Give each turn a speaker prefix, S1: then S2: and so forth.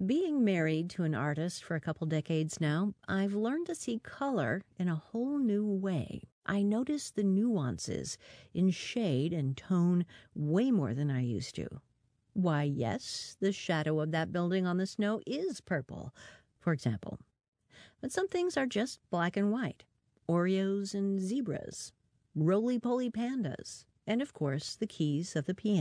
S1: Being married to an artist for a couple decades now, I've learned to see color in a whole new way. I notice the nuances in shade and tone way more than I used to. Why, yes, the shadow of that building on the snow is purple, for example. But some things are just black and white. Oreos and zebras, roly-poly pandas, and of course the keys of the piano.